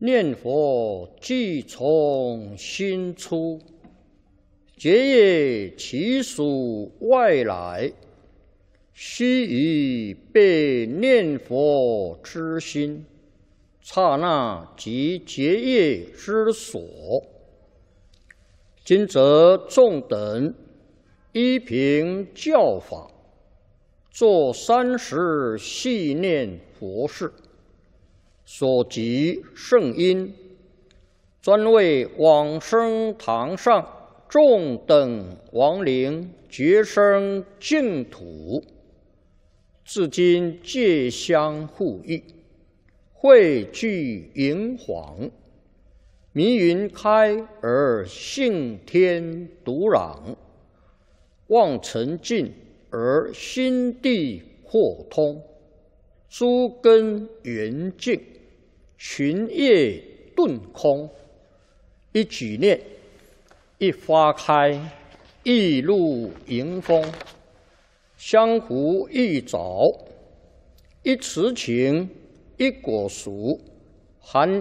念佛即从心出，结业其属外来，须臾被念佛之心，刹那即结业之所。今则众等依凭教法，作30系念佛事，所及圣因，专为往生堂上众等亡灵觉生净土，至今皆相互益，汇聚营黄，迷云开而性天独朗，望尘尽而心地豁通，诸根圆净，群业顿空。一举念，一花开，一露迎风，相互一早，一慈情，一果熟，含